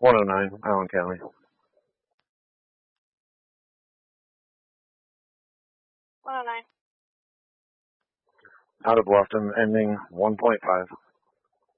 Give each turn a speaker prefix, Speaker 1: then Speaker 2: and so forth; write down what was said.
Speaker 1: 109, Allen County.
Speaker 2: $109.
Speaker 1: Out of Bluffton, ending 1.5.